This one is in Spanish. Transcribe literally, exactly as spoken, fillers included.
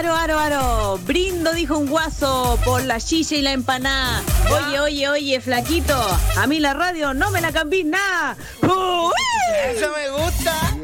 Aro, aro, aro. Brindo, dijo un guaso, por la chilla y la empanada. Oye, oye, oye, flaquito. A mí la radio no me la cambies nada. ¡Uy! Eso me gusta.